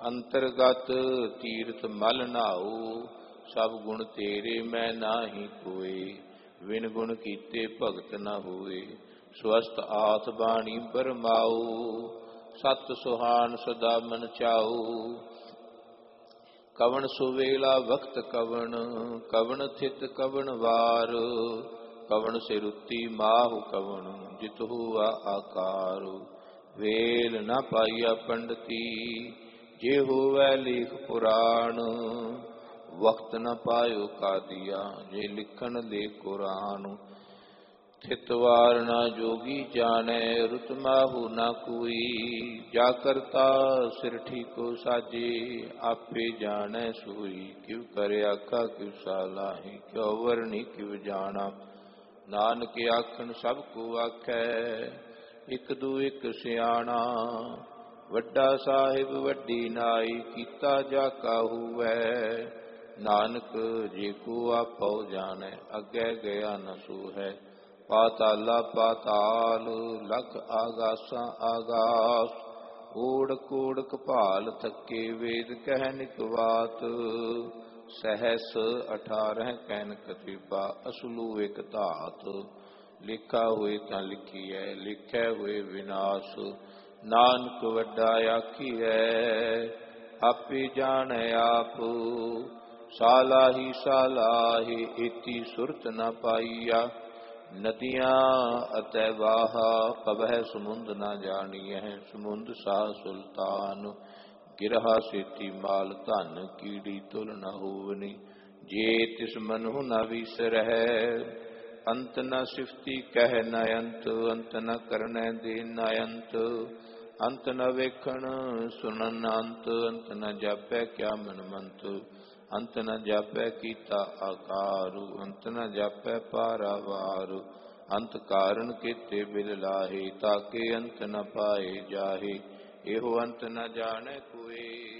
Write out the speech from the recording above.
ਅੰਤਰਗਤ ਤੀਰਥ ਮਲ ਨਾਉ, ਸਭ ਗੁਣ ਤੇਰੇ ਮੈਂ ਨਾਹੀ ਕੋਏ। ਵਿਨ ਗੁਣ ਕੀਤੇ ਭਗਤ ਨ ਹੋਏ, ਸਵਸਤ ਆਤ ਬਾਣੀ ਬਰਮਾਉ। ਸਤ ਸੁਹਾਨ ਸਦਾ ਮਨ ਚਾਉ, ਕਵਣ ਸੁਵੇਲਾ ਵਕਤ ਕਵਣ, ਕਵਣ ਥਿਤ ਕਵਣ ਵਾਰ। ਕਵਣ ਸਿਰੁੱਤੀ ਮਾਹੁ ਕਵਣ, ਜਿਤ ਹੁਆ ਆਕਾਰ। ਵੇਲ ਨ ਪਾਈਆ ਪੰਡਤੀ, ਜੇ ਹੋਵੈ ਲੇਖ ਪੁਰਾਣ। ਵਕਤ ਨ ਪਾਇਓ ਕਾਦੀਆ, ਜੇ ਲਿਖਣ ਲੈ ਕੁਰਾਨ। ਥਿਤ ਵਾਰ ਨਾ ਜੋਗੀ ਜਾਣੈ, ਰੁਤ ਮਾਹੂ ਨਾ ਕੋਈ। ਜਾ ਕਰਤਾ ਸਿਰ ਠੀਕੋ ਸਾਜੇ, ਆਪੇ ਜਾਣੈ ਸੋਈ। ਕਿਵ ਕਰਿ ਆਖਾ ਕਿਵ ਸਾਲਾਹੀ, ਕਿਉ ਵਰਣੀ ਕਿਵ ਜਾਣਾ। ਨਾਨਕ ਆਖਣ ਸਭ ਕੋ ਆਖੈ, ਇਕ ਦੂ ਇਕ ਸਿਆਣਾ। ਵੱਡਾ ਸਾਹਿਬ ਵੱਡੀ ਨਾਈ, ਕੀਤਾ ਜਾ ਕਾ ਹੋਵੈ। ਨਾਨਕ ਜੇ ਕੋ ਆਪਉ ਜਾਣੈ, ਅੱਗੇ ਗਿਆ ਨ ਸੋਹੈ। ਪਾਤਾਲਾ ਪਾਤਾਲ, ਲਖ ਆਗਾਸਾਂ ਆਗਾਸ। ਓੜ ਕੋੜ ਕਪਾਲ ਥਕੇ, ਵੇਦ ਕਹਿ ਨਿਕਵਾਤ। ਸਹਸ 18 ਕਹਿਨ ਕਤੀਬਾ, ਅਸਲੂ ਇਕ ਧਾਤ। ਲਿਖਾ ਹੋਏ ਤਾਂ ਲਿਖੀਐ, ਲਿਖੈ ਹੋਏ ਵਿਨਾਸ਼। ਨਾਨਕ ਵੱਡਾ ਆਖੀਐ, ਆਪੇ ਜਾਣੈ ਆਪ। ਸਾਲਾਹੀ ਸਾਲਾਹੀ, ਏਤੀ ਸੁਰਤ ਨ ਪਾਈਆ। ਨਦੀਆਂ ਅਤੇ ਵਾਹਾ, ਪਵਹਿ ਸਮੁੰਦ ਨ ਜਾਣੀਐ। ਸਮੁੰਦ ਸਾਹ ਸੁਲਤਾਨ, ਗਿਰਹਾ ਸੇਤੀ ਮਾਲ ਧਨ। ਕੀੜੀ ਤੁਲ ਨ ਹੋਵਨੀ, ਜੇ ਤਿਸ ਮਨਹੁ ਨ ਵੀਸਰਹਿ। ਅੰਤ ਨ ਸਿਫਤੀ ਕਹਿ ਨ ਅੰਤ, ਅੰਤ ਨ ਕਰਨੈ ਦੇ ਨ ਅੰਤ। ਅੰਤ ਨ ਵੇਖਣ ਸੁਣਨ ਅੰਤ, ਅੰਤ ਨ ਜਾਪੈ ਕਿਆ ਮਨ ਮੰਤ। ਅੰਤ ਨ ਜਾਪੈ ਕੀਤਾ ਆਕਾਰੂ, ਅੰਤ ਨ ਜਾਪੈ ਪਾਰਾਵਾਰ। ਅੰਤ ਕਾਰਨ ਕੀਤੇ ਬਿਲ ਲਾਹੇ, ਤਾਕੇ ਅੰਤ ਨ ਪਾਏ ਜਾਹੇ। ਇਹੋ ਅੰਤ ਨ ਜਾਣੈ ਕੋਏ।